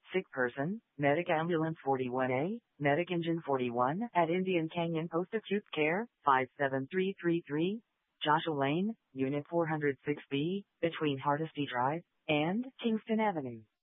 Sick person, Medic Ambulance 41A, Medic Engine 41 at Indian Canyon Post Acute Care, 57333, Joshua Lane, Unit 406B, between Hardesty Drive and Kingston Avenue.